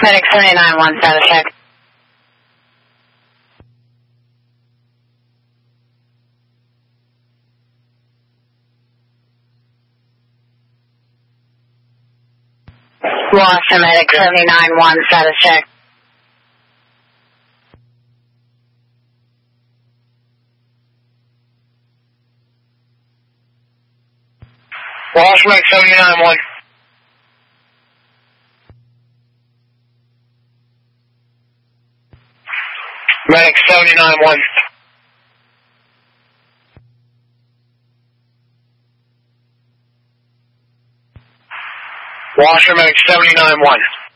Medic 79-1, status check. Washer, Medic 79-1, status check. Washer, Medic 79-1. Medic 79-1. Washer, Medic 79-1.